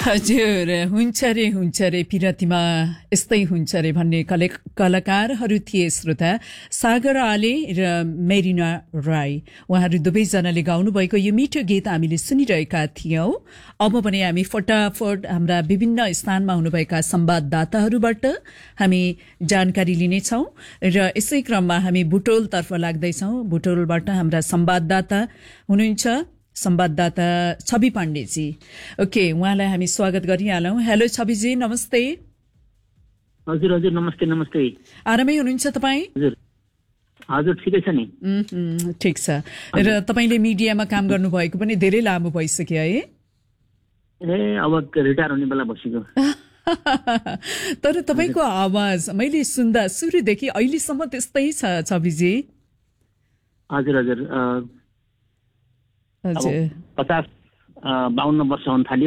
हजुर, हुन्छ रे पिरतीमा यस्तै हुन्छ रे भन्ने कलाकारहरू थिए श्रोता सागर आले र मेरिना राई। उहाँहरू दुवैजनाले गाउनुभएको यो मिठो गीत हामीले सुनिरहेका थियौं। अब भने हामी फटाफट हाम्रा विभिन्न स्थानमा हुनुभएका संवाददाताहरूबाट हामी जानकारी लिनेछौं र यसै क्रममा हामी बुटोलतर्फ लाग्दैछौं। बुटोलबाट हाम्रा संवाददाता हुनुहुन्छ संवाददाता छवि पाण्डेजी। ओके, उहाँलाई हामी स्वागत गरिहालौं। हेलो छविजी, नमस्ते। हजुर हजुर, नमस्ते नमस्ते। आरामै हुनुहुन्छ तपाईँ? हजुर हजुर, ठिकै छ नि। ठिक छ। र तपाईँले मिडियामा काम गर्नुभएको पनि धेरै लामो भइसक्यो है? अब रिटायर हुने बेला भइसक्यो। तर तपाईँको आवाज मैले सुन्दा सुरुदेखि अहिलेसम्म त्यस्तै छ छविजी। हजुर हजुर, 50-52 वर्ष हुन थाल्यो।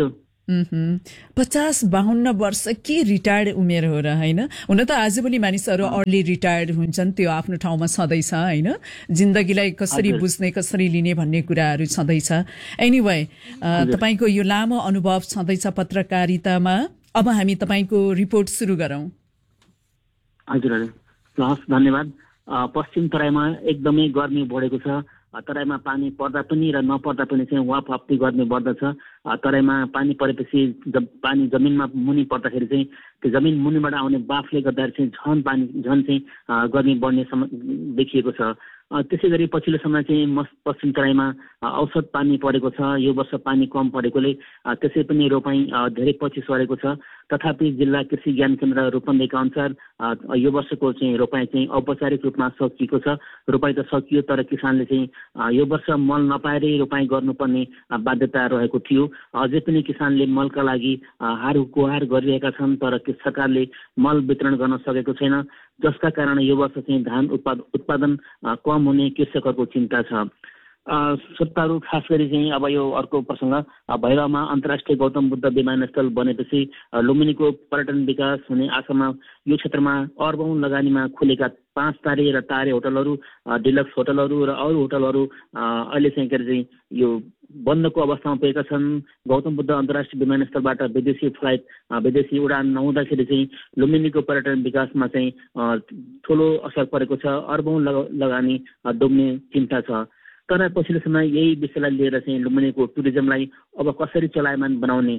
50-52 वर्ष के रिटायर्ड उमेर हो र, होइन? हुन त आजभोलि मानिसहरू अर्ली रिटायर्ड हुन्छन्, त्यो आफ्नो ठाउँमा छँदैछ, होइन? जिन्दगीलाई कसरी बुझ्ने कसरी लिने भन्ने कुराहरू छँदैछ। एनिवे, तपाईँको यो लामो अनुभव छँदैछ पत्रकारितामा। अब हामी तपाईँको रिपोर्ट सुरु गरौँ। हजुर हजुर, हस्, धन्यवाद। पश्चिम तराईमा एकदमै गर्मी बढेको छ। तराईमा पानी पर्दा पनि र नपर्दा पनि चाहिँ वापी गर्मी बढ्दछ। तराईमा पानी परेपछि पानी जमिनमा मुनि पर्दाखेरि चाहिँ त्यो जमिन मुनिबाट आउने बाफले गर्दाखेरि चाहिँ झन् चाहिँ गर्मी बढ्ने देखिएको छ। त्यसै गरी पछिल्लो समय चाहिँ पश्चिम तराईमा औसत पानी परेको छ। यो वर्ष पानी कम परेकोले त्यसै पनि रोपाई धेरै पछि सरेको छ। तथापि जिल्ला कृषि ज्ञान केन्द्र रूपन्देहीका अनुसार यो वर्षको चाहिँ रोपाई चाहिँ औपचारिक रूपमा सकिएको छ। रोपाई त सकियो, तर किसानले चाहिँ यो वर्ष मल नपाएरै रोपाई गर्नुपर्ने बाध्यता रहेको थियो। अझै पनि किसानले मलका लागि हारगुहार गरिरहेका छन्, तर सरकारले मल वितरण गर्न सकेको छैन, जसका कारण यो वर्ष चाहिँ धान उत्पादन कम हुने कृषकहरूको चिन्ता छ। श्रोताहरू, खास गरी चाहिँ अब यो अर्को प्रसङ्ग, भैरवमा अन्तर्राष्ट्रिय गौतम बुद्ध विमानस्थल बनेपछि लुम्बिनीको पर्यटन विकास हुने आशामा यो क्षेत्रमा अर्बौं लगानीमा खुलेका 5 तारे र तारे होटलहरू, डिलक्स होटलहरू र अरू होटलहरू अहिले चाहिँ चाहिँ यो बन्दको अवस्थामा पुगेका छन्। गौतम बुद्ध अन्तर्राष्ट्रिय विमानस्थलबाट विदेशी उडान नहुँदाखेरि चाहिँ लुम्बिनीको पर्यटन विकासमा चाहिँ ठुलो असर परेको छ। अर्बौं लगानी डुब्ने चिन्ता छ। तर पछिल्लो समय यही विषयलाई लिएर चाहिँ लुम्बिनीको टुरिज्मलाई अब कसरी चलायमान बनाउने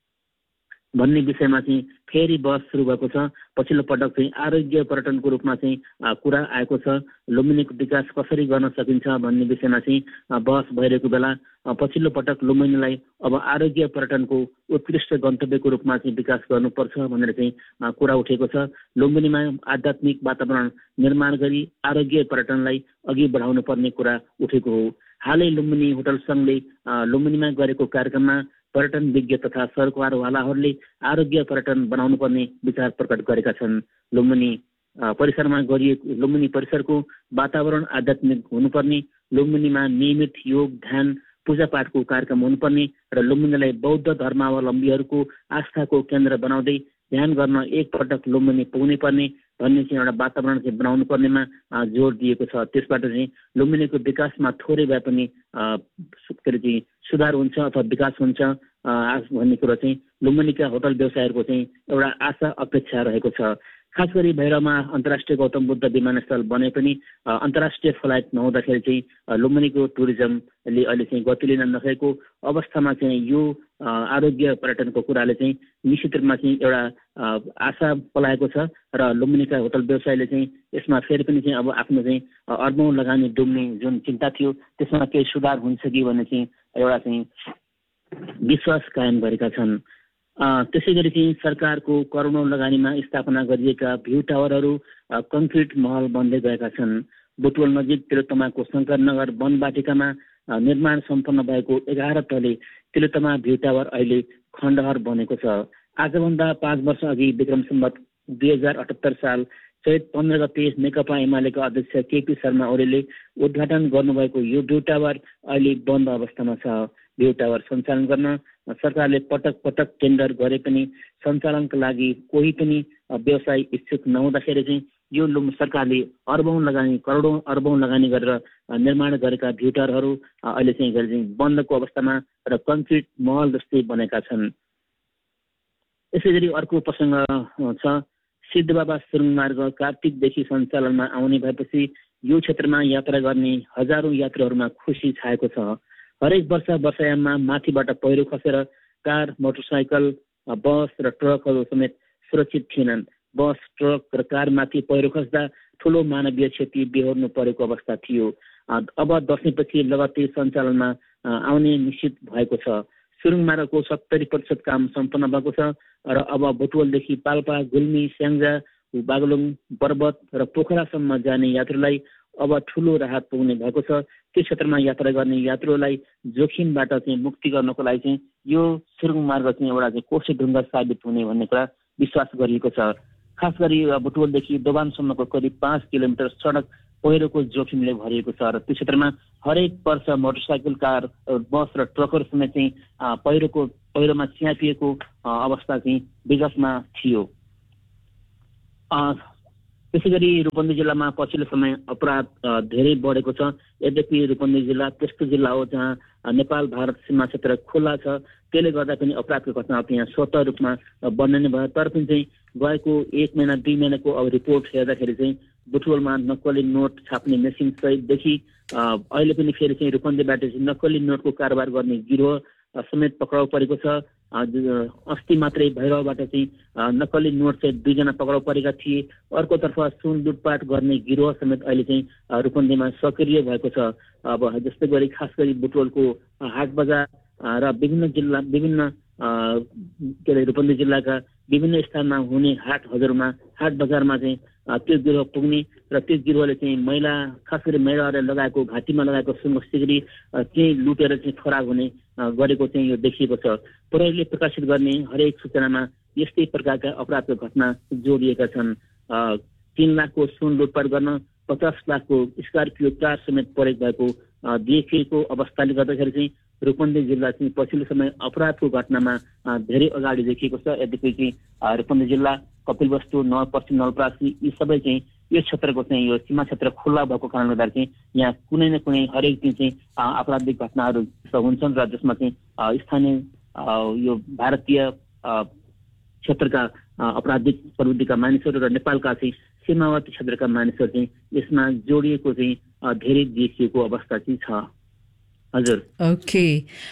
भन्ने विषयमा चाहिँ फेरि बहस सुरु भएको छ। पछिल्लो पटक चाहिँ आरोग्य पर्यटनको रूपमा चाहिँ कुरा आएको छ। लुम्बिनीको विकास कसरी गर्न सकिन्छ भन्ने विषयमा चाहिँ बहस भइरहेको बेला पछिल्लो पटक लुम्बिनीलाई अब आरोग्य पर्यटनको उत्कृष्ट गन्तव्यको रूपमा चाहिँ विकास गर्नुपर्छ भनेर चाहिँ कुरा उठेको छ। लुम्बिनीमा आध्यात्मिक वातावरण निर्माण गरी आरोग्य पर्यटनलाई अघि बढाउनु पर्ने कुरा उठेको हो। हालै लुम्बिनी होटल सङ्घले लुम्बिनीमा गरेको कार्यक्रममा पर्यटन विज्ञ तथा सरकारवालाहरूले आरोग्य पर्यटन बनाउनु पर्ने विचार प्रकट गरेका छन्। लुम्बिनी परिसरको वातावरण आध्यात्मिक हुनुपर्ने, लुम्बिनीमा नियमित योग ध्यान पूजापाठको कार्यक्रम हुनुपर्ने र लुम्बिनीलाई बौद्ध धर्मावलम्बीहरूको आस्थाको केन्द्र बनाउँदै ध्यान गर्न एकपटक लुम्बिनी पुग्नै पर्ने भन्ने चाहिँ एउटा वातावरण चाहिँ बनाउनु पर्नेमा जोड दिएको छ। त्यसबाट चाहिँ लुम्बिनीको विकासमा थोरै भए पनि चाहिँ सुधार हुन्छ अथवा विकास हुन्छ भन्ने कुरो चाहिँ लुम्बिनीका होटल व्यवसायहरूको चाहिँ एउटा आशा अपेक्षा रहेको छ। खास गरी भैरवमा अन्तर्राष्ट्रिय गौतम बुद्ध विमानस्थल बने पनि अन्तर्राष्ट्रिय फ्लाइट नहुँदाखेरि चाहिँ लुम्बिनीको टुरिज्मले अहिले चाहिँ गति लिन नसकेको अवस्थामा चाहिँ यो आरोग्य पर्यटनको कुराले चाहिँ निश्चित रूपमा चाहिँ एउटा आशा पलाएको छ र लुम्बिनीका होटल व्यवसायले चाहिँ यसमा फेरि पनि चाहिँ अब आफ्नो चाहिँ अर्बौं लगानी डुब्ने जुन चिन्ता थियो त्यसमा केही सुधार हुन्छ कि भन्ने चाहिँ एउटा चाहिँ विश्वास कायम गरेका छन्। त्यसै गरी चाहिँ सरकारको करोडौं लगानीमा स्थापना गरिएका भ्यू टावरहरू कङ्क्रिट महल बन्दै गएका छन्। बुटवल नजिक तिलोत्तमाको शङ्करनगर वनवाटिकामा निर्माण सम्पन्न भएको 11 तले तिलोत्तमा भ्यू टावर अहिले खण्डहर बनेको छ। आजभन्दा 5 वर्ष अघि विक्रम सम्वत 2078 साल चैत 15 गते नेकपा एमालेका अध्यक्ष केपी शर्मा ओलीले उद्घाटन गर्नुभएको यो भ्यू टावर अहिले बन्द अवस्थामा छ। भ्यू टावर सञ्चालन गर्न सरकारले पटक पटक टेन्डर गरे पनि सञ्चालनका लागि कोही पनि व्यवसाय इच्छुक नहुँदाखेरि चाहिँ यो सरकारले करोडौं अर्बौं लगानी गरेर निर्माण गरेका भ्यू टावरहरू अहिले चाहिँ बन्दको अवस्थामा र कङ्क्रिट महल जस्तै बनेका छन्। यसैगरी अर्को प्रसङ्ग छ सिद्धबाबा सुरुङ मार्ग कार्तिकदेखि सञ्चालनमा आउने भएपछि यो क्षेत्रमा यात्रा गर्ने हजारौं यात्रुहरूमा खुसी छाएको छ। हरेक वर्ष वर्षायाममा माथिबाट पहिरो खसेर कार, मोटरसाइकल, बस र ट्रकहरू समेत सुरक्षित थिएनन्। बस, ट्रक र कारमाथि पहिरो खस्दा ठूलो मानवीय क्षति बेहोर्नु परेको अवस्था थियो। अब दशैंपछि लगत्तै सञ्चालनमा आउने निश्चित भएको छ। सुरुङ मार्गको 70% काम सम्पन्न भएको छ र अब बुटवलदेखि पाल्पा, गुल्मी, स्याङ्जा, बागलुङ, पर्वत र पोखरासम्म जाने यात्रुलाई अब ठूलो राहत पुग्ने भएको छ। त्यो क्षेत्रमा यात्रा गर्ने यात्रुलाई जोखिमबाट चाहिँ मुक्ति गर्नको लागि चाहिँ यो सुरुङ मार्ग चाहिँ एउटा चाहिँ कोसेढुङ्गा साबित हुने भन्ने कुरा विश्वास गरिएको छ। खास गरी बुटवलदेखि दोभानसम्मको करिब 5 किलोमिटर सडक पहिरोको जोखिमले भरिएको छ र त्यो क्षेत्रमा हरेक वर्ष मोटरसाइकल, कार, बस र ट्रकहरू समेत चाहिँ पहिरोमा च्यापिएको अवस्था चाहिँ विगतमा थियो। त्यसै गरी रूपन्देही जिल्लामा पछिल्लो समय अपराध धेरै बढेको छ। यद्यपि रूपन्देही जिल्ला त्यस्तो जिल्ला हो जहाँ नेपाल भारत सीमा क्षेत्र खुल्ला छ। त्यसले गर्दा पनि अपराधको घटना यहाँ स्वतः रूपमा बढ्ने नै भयो। तर पनि चाहिँ गएको 1 महिना 2 महिनाको अब रिपोर्ट हेर्दाखेरि चाहिँ बुटवलमा नक्कली नोट छाप्ने मेसिन सहितदेखि अहिले पनि फेरि चाहिँ रूपन्देहीबाट चाहिँ नक्कली नोटको कारोबार गर्ने गिरोह समेत पक्राउ परेको छ। अस्ति मात्रै भैरवबाट चाहिँ नक्कली नोट चाहिँ 2 जना पक्राउ परेका थिए। अर्कोतर्फ सुन लुटपाट गर्ने गिरोह समेत अहिले चाहिँ रूपन्देहीमा सक्रिय भएको छ। अब जस्तै गरी खास गरी बुटवलको हाट बजार र विभिन्न रूपन्देही जिल्लाका विभिन्न स्थानमा हुने हाट बजारमा चाहिँ त्यो गिरोह पुग्ने र त्यो गिरोहले चाहिँ खास गरी महिलाहरूले लगाएको घाँटीमा लगाएको सुनको सिक्री चाहिँ लुटेर चाहिँ फरार हुने गरेको चाहिँ यो देखिएको छ। प्रहरीले प्रकाशित गर्ने हरेक सूचनामा यस्तै प्रकारका अपराधको घटना जोडिएका छन्। 3 लाखको सुन लुटपाट गर्न 50 लाखको स्कर्पियो कार समेत प्रयोग भएको देखिएको अवस्थाले गर्दाखेरि चाहिँ रूपन्देही जिल्ला चाहिँ पछिल्लो समय अपराधको घटनामा धेरै अगाडि देखिएको छ। यद्यपि चाहिँ रूपन्देही जिल्ला, कपिलवस्तु, पश्चिम नवलपरासी यी सबै चाहिँ यो क्षेत्रको चाहिँ यो सीमा क्षेत्र खुल्ला भएको कारणले गर्दा चाहिँ यहाँ कुनै न कुनै हरेक दिन चाहिँ आपराधिक घटनाहरू हुन्छन् र जसमा चाहिँ स्थानीय यो भारतीय क्षेत्रका आपराधिक प्रवृत्तिका मानिसहरू र नेपालका चाहिँ सीमावर्ती क्षेत्रका मानिसहरू चाहिँ यसमा जोडिएको चाहिँ धेरै देखिएको अवस्था चाहिँ छ। हजुर। Okay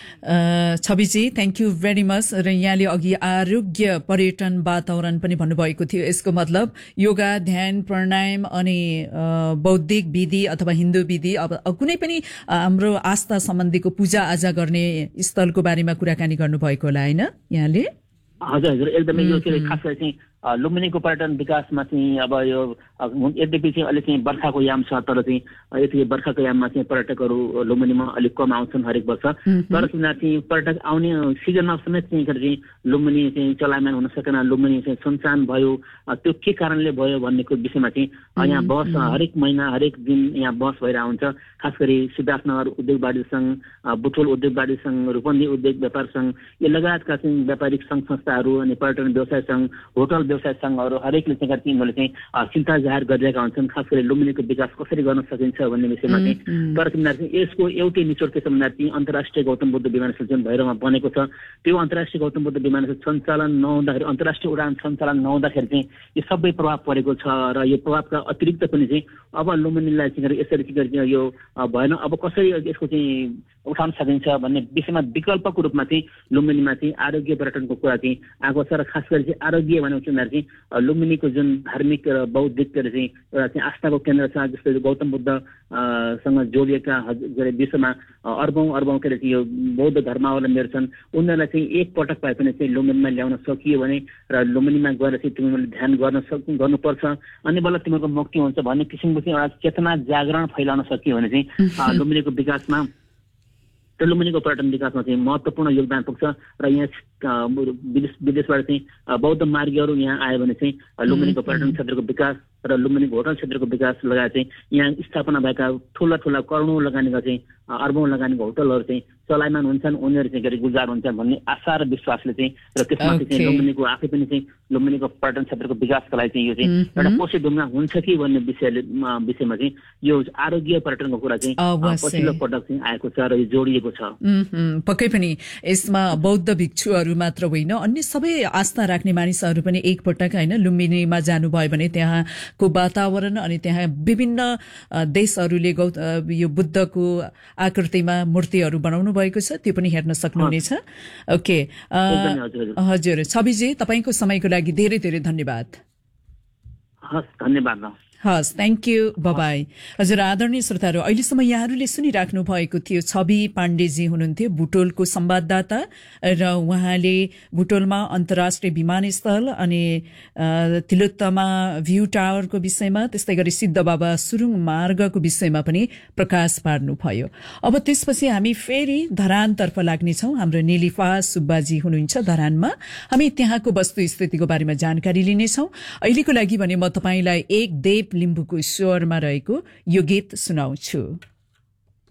छविजी, thank you very much. र यहाँले अघि आरोग्य पर्यटन वातावरण पनि भन्नुभएको थियो। यसको मतलब योगा, ध्यान, प्राणायाम अनि बौद्धिक विधि अथवा हिन्दू विधि, अब कुनै पनि हाम्रो आस्था सम्बन्धीको पूजा आजा गर्ने स्थलको बारेमा कुराकानी गर्नुभएको होला होइन यहाँले? हजुर एकदमै यो चाहिँ खास गरी चाहिँ लुम्बिनीको पर्यटन विकासमा चाहिँ अब यो यद्यपि चाहिँ अहिले चाहिँ बर्खाको याम छ, तर चाहिँ यति बर्खाको याममा चाहिँ पर्यटकहरू लुम्बिनीमा अलिक कम आउँछन् हरेक वर्ष। तर चाहिँ पर्यटक आउने सिजनमा समेत चाहिँ लुम्बिनी चाहिँ चलायमान हुन सकेन, लुम्बिनी चाहिँ सुनसान भयो। त्यो के कारणले भयो भन्नेको विषयमा चाहिँ यहाँ बस हरेक महिना हरेक दिन यहाँ बस भएर आउँछ। खास गरी सिद्धार्थनगर उद्योग वाणिज्य सङ्घ, बुटवल उद्योग वाणिज्य सङ्घ, रूपन्देही उद्योग व्यापार सङ्घ यो लगायतका चाहिँ व्यापारिक सङ्घ संस्थाहरू अनि पर्यटन व्यवसाय सङ्घ, होटल व्यवसाय सङ्घहरू हरेकले चाहिँ यिनीहरूले चाहिँ चिन्ता जाहेर गरिरहेका हुन्छन् खास गरी लुम्बिनीको विकास कसरी गर्न सकिन्छ भन्ने विषयमा चाहिँ। तर चाहिँ यसको एउटै निचोड के छ भन्दाखेरि अन्तर्राष्ट्रिय गौतम बुद्ध विमानस्थल जुन भैरवमा बनेको छ त्यो अन्तर्राष्ट्रिय गौतम बुद्ध विमानस्थल सञ्चालन नहुँदाखेरि, अन्तर्राष्ट्रिय उडान सञ्चालन नहुँदाखेरि चाहिँ यो सबै प्रभाव परेको छ। र यो प्रभावका अतिरिक्त पनि चाहिँ अब लुम्बिनीलाई चाहिँ यसरी के गरी यो भएन, अब कसरी यसको चाहिँ उठाउन सकिन्छ भन्ने विषयमा विकल्पको रूपमा चाहिँ लुम्बिनीमा चाहिँ आरोग्य पर्यटनको कुरा चाहिँ आएको छ। र खास गरी चाहिँ आरोग्य भनेको चाहिँ लुम्बिनीको जुन धार्मिक र बौद्धिक चाहिँ एउटा चाहिँ आस्थाको केन्द्र छ, जस्तै गौतम बुद्धसँग जोडिएका विश्वमा अर्बौं के अरे यो बौद्ध धर्मावलम्बीहरू छन्, उनीहरूलाई चाहिँ एकपटक भए पनि चाहिँ लुम्बिनीमा ल्याउन सकियो भने र लुम्बिनीमा गएर चाहिँ तिमीहरूले ध्यान गर्नुपर्छ अनि बल्ल तिमीहरूको मुक्ति हुन्छ भन्ने किसिमको चाहिँ एउटा चेतना जागरण फैलाउन सकियो भने चाहिँ लुम्बिनीको विकासमा र लुम्बिनीको पर्यटन विकासमा चाहिँ महत्त्वपूर्ण योगदान पुग्छ। र यहाँ विदेशबाट चाहिँ बौद्ध मार्गीहरू यहाँ आयो भने चाहिँ लुम्बिनीको पर्यटन क्षेत्रको विकास र लुम्बिनीको होटल क्षेत्रको विकास लगायत चाहिँ यहाँ स्थापना भएका ठुला ठुला करोडौँ लगानीका चाहिँ अर्बौँ लगानीको होटलहरू चाहिँ चलायमान हुन्छन्, उनीहरू चाहिँ गरी गुजार हुन्छन् भन्ने आशा र विश्वासले चाहिँ र त्यसमाथि चाहिँ लुम्बिनीको आफै पनि चाहिँ लुम्बिनीको पर्यटन क्षेत्रको विकासको लागि चाहिँ यो चाहिँ एउटा कोशी ढुङ्गा हुन्छ कि भन्ने विषयमा चाहिँ यो आरोग्य पर्यटनको कुरा चाहिँ पछिल्लो पटक चाहिँ आएको छ र यो जोडिएको छ। पक्कै पनि यसमा बौद्ध भिक्षुहरू मात्र होइन, अन्य सबै आस्था राख्ने मानिसहरू पनि एकपटक होइन लुम्बिनीमा जानुभयो भने त्यहाँको वातावरण अनि त्यहाँ विभिन्न देशहरूले यो बुद्धको आकृतिमा मूर्तिहरू बनाउनु भएको छ, त्यो पनि हेर्न सक्नुहुनेछ। ओके हजुर, छविजी तपाईँको समयको लागि धेरै धेरै धन्यवाद। धन्यवाद। हस्, थ्याङ्क यू, बाई। हजुर आदरणीय श्रोताहरू, अहिलेसम्म यहाँहरूले सुनिराख्नु भएको थियो छवि पाण्डेजी हुनुहुन्थ्यो बुटोलको संवाददाता र उहाँले बुटोलमा अन्तर्राष्ट्रिय विमानस्थल अनि तिलोत्तमा भ्यू टावरको विषयमा त्यस्तै गरी सिद्ध बाबा सुरुङ मार्गको विषयमा पनि प्रकाश पार्नुभयो। अब त्यसपछि हामी फेरि धरानतर्फ लाग्नेछौँ। हाम्रो निलिफा सुब्बाजी हुनुहुन्छ धरानमा, हामी त्यहाँको वस्तुस्थितिको बारेमा जानकारी लिनेछौँ। अहिलेको लागि भने म तपाईँलाई एक देव लिम्बुको स्वरमा रहेको यो गीत सुनाउँछु।